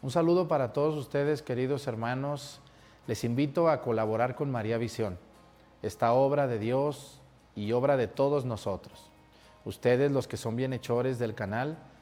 Un saludo para todos ustedes, queridos hermanos. Les invito a colaborar con María Visión, esta obra de Dios y obra de todos nosotros. Ustedes, los que son bienhechores del canal,